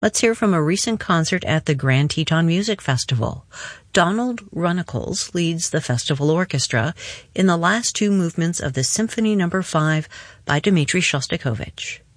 Let's hear from a recent concert at the Grand Teton Music Festival. Donald Runnicles leads the festival orchestra in the last two movements of the Symphony No. 5 by Dmitri Shostakovich.